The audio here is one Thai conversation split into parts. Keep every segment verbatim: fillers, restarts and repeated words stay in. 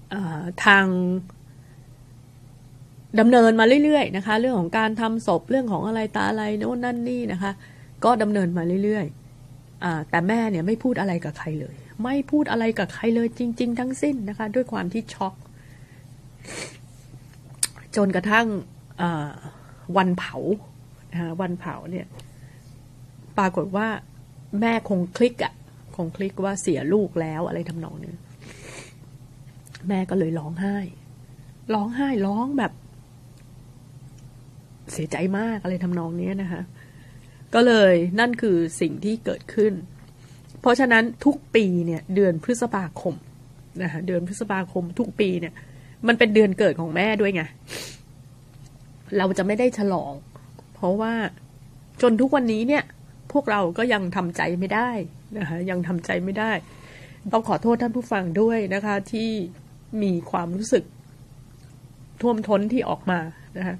ทางดำเนินมาเรื่อยๆนะคะเรื่องของการทำศพเรื่องของอะไรตาอะไรโน่นนั่นนี่นะคะก็ดำเนินมาเรื่อยๆแต่แม่เนี่ยไม่พูดอะไรกับใครเลยไม่พูดอะไรกับใครเลยจริงๆทั้งสิ้นนะคะด้วยความที่ช็อกจนกระทั่งวันเผาวันเผาเนี่ยปรากฏว่าแม่คงคลิกอ่ะคงคลิกว่าเสียลูกแล้วอะไรทำนองนี้แม่ก็เลยร้องไห้ร้องไห้ร้องแบบเสียใจมากอะไรทำนองนี้นะคะก็เลยนั่นคือสิ่งที่เกิดขึ้นเพราะฉะนั้นทุกปีเนี่ยเดือนพฤษภาคมนะคะเดือนพฤษภาคมทุกปีเนี่ยมันเป็นเดือนเกิดของแม่ด้วยไงเราจะไม่ได้ฉลองเพราะว่าจนทุกวันนี้เนี่ยพวกเราก็ยังทำใจไม่ได้นะคะยังทำใจไม่ได้ต้องขอโทษท่านผู้ฟังด้วยนะคะที่มีความรู้สึกท่วมท้นที่ออกมานะคะ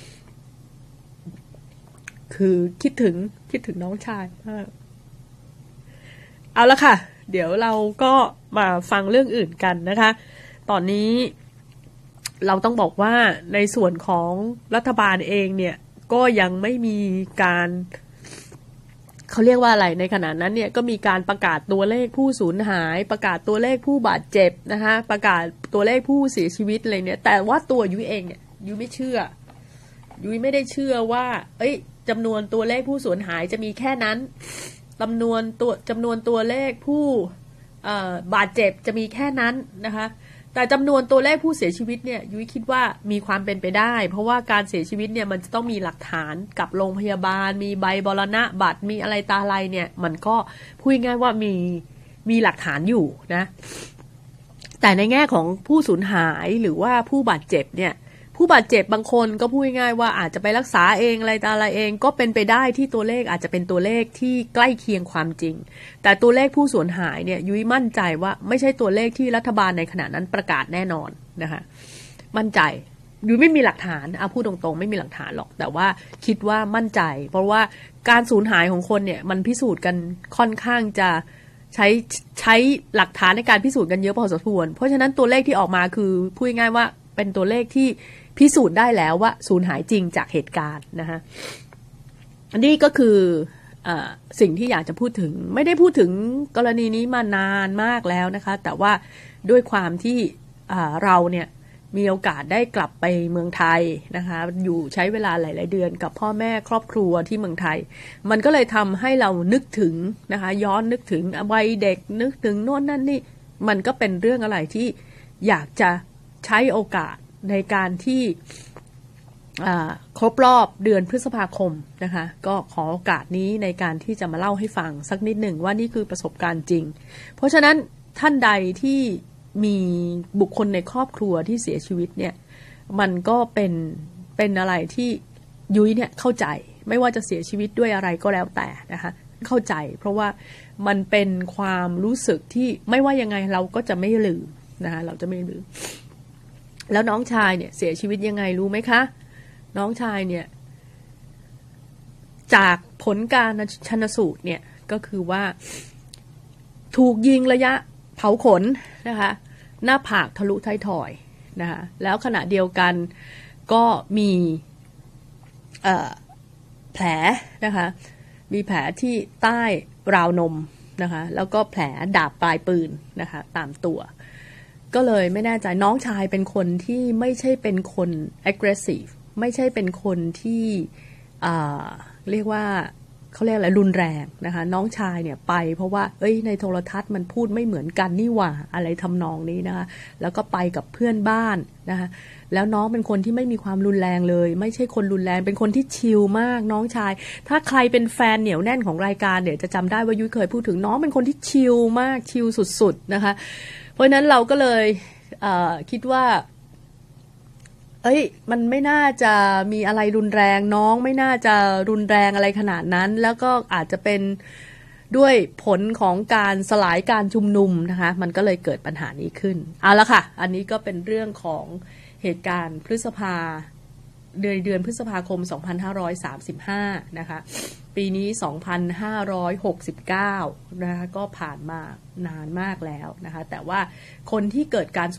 คือคิดถึงคิดถึงน้องชายมากเอาละค่ะเดี๋ยวเราก็มาฟังเรื่องอื่นกันนะคะตอนนี้เราต้องบอกว่าในส่วนของรัฐบาลเองเนี่ยก็ยังไม่มีการเขาเรียกว่าอะไรในขณะนั้นเนี่ยก็มีการประกาศตัวเลขผู้สูญหายประกาศตัวเลขผู้บาดเจ็บนะคะประกาศตัวเลขผู้เสียชีวิตอะไรเนี่ยแต่ว่าตัวยุ้ยเองเนี่ยยุ้ยไม่เชื่อยุ้ยไม่ได้เชื่อว่าเอ้ยจำนวนตัวเลขผู้สูญหายจะมีแค่นั้นจำนวนตัวจำนวนตัวเลขผู้บาดเจ็บจะมีแค่นั้นนะคะแต่จำนวนตัวเลขผู้เสียชีวิตเนี่ยยุ้ยคิดว่ามีความเป็นไปได้เพราะว่าการเสียชีวิตเนี่ยมันจะต้องมีหลักฐานกับโรงพยาบาลมีใบบรณบัตรมีอะไรตาอะไรเนี่ยมันก็พูดง่ายว่ามีมีหลักฐานอยู่นะแต่ในแง่ของผู้สูญหายหรือว่าผู้บาดเจ็บเนี่ยผู้บาดเจ็บบางคนก็พูดง่ายว่าอาจจะไปรักษาเองอะไรตาอะไรเองก็เป็นไปได้ที่ตัวเลขอาจจะเป็นตัวเลขที่ใกล้เคียงความจริงแต่ตัวเลขผู้สูญหายเนี่ยยุ้ยมั่นใจว่าไม่ใช่ตัวเลขที่รัฐบาลในขณะนั้นประกาศแน่นอนนะคะมั่นใจยุ้ยไม่มีหลักฐานเอาพูดตรงๆไม่มีหลักฐานหรอกแต่ว่าคิดว่ามั่นใจเพราะว่าการสูญหายของคนเนี่ยมันพิสูจน์กันค่อนข้างจะใช้ใช้หลักฐานในการพิสูจน์กันเยอะพอสมควรเพราะฉะนั้นตัวเลขที่ออกมาคือพูดง่ายว่าเป็นตัวเลขที่พิสูจน์ได้แล้วว่าสูญหายจริงจากเหตุการณ์นะคะอันนี้ก็คืออสิ่งที่อยากจะพูดถึงไม่ได้พูดถึงกรณีนี้มานานมากแล้วนะคะแต่ว่าด้วยความที่เราเนี่ยมีโอกาสได้กลับไปเมืองไทยนะคะอยู่ใช้เวลาหลายๆเดือนกับพ่อแม่ครอบครัวที่เมืองไทยมันก็เลยทำให้เรานึกถึงนะคะย้อนนึกถึงวัยเด็กนึกถึงโน่นนั่นนี่มันก็เป็นเรื่องอะไรที่อยากจะใช้โอกาสในการที่ครบรอบเดือนพฤษภาคมนะคะก็ขอโอกาสนี้ในการที่จะมาเล่าให้ฟังสักนิดหนึ่งว่านี่คือประสบการณ์จริงเพราะฉะนั้นท่านใดที่มีบุคคลในครอบครัวที่เสียชีวิตเนี่ยมันก็เป็นเป็นอะไรที่ยุ้ยเนี่ยเข้าใจไม่ว่าจะเสียชีวิตด้วยอะไรก็แล้วแต่นะคะเข้าใจเพราะว่ามันเป็นความรู้สึกที่ไม่ว่ายังไงเราก็จะไม่ลืมนะคะเราจะไม่ลืมแล้วน้องชายเนี่ยเสียชีวิตยังไงรู้ไหมคะน้องชายเนี่ยจากผลการชันสูตรเนี่ยก็คือว่าถูกยิงระยะเผาขนนะคะหน้าผากทะลุท้ายทอยนะคะแล้วขณะเดียวกันก็มีเอ่อแผลนะคะมีแผลที่ใต้ราวนมนะคะแล้วก็แผลดาบปลายปืนนะคะตามตัวก็เลยไม่แน่ใจน้องชายเป็นคนที่ไม่ใช่เป็นคน aggressive ไม่ใช่เป็นคนที่เรียกว่าเขาเรียกอะไรรุนแรงนะคะน้องชายเนี่ยไปเพราะว่าเอ้ยในโทรทัศน์มันพูดไม่เหมือนกันนี่หว่าอะไรทำนองนี้นะคะแล้วก็ไปกับเพื่อนบ้านนะคะแล้วน้องเป็นคนที่ไม่มีความรุนแรงเลยไม่ใช่คนรุนแรงเป็นคนที่ชิลมากน้องชายถ้าใครเป็นแฟนเหนียวแน่นของรายการเนี่ยจะจำได้ว่ายุ้ยเคยพูดถึงน้องเป็นคนที่ชิลมากชิลสุดๆนะคะเพราะฉะนั้นเราก็เลยเอ่อคิดว่าเอ้ยมันไม่น่าจะมีอะไรรุนแรงน้องไม่น่าจะรุนแรงอะไรขนาดนั้นแล้วก็อาจจะเป็นด้วยผลของการสลายการชุมนุมนะคะมันก็เลยเกิดปัญหานี้ขึ้นเอาละค่ะอันนี้ก็เป็นเรื่องของเหตุการณ์พฤษภาเดือนเดือนพฤษภาคมสองพันห้าร้อยสามสิบห้านะคะปีนี้สองพันห้าร้อยหกสิบเก้านะคะก็ผ่านมานานมากแล้วนะคะแต่ว่าคนที่เกิดการ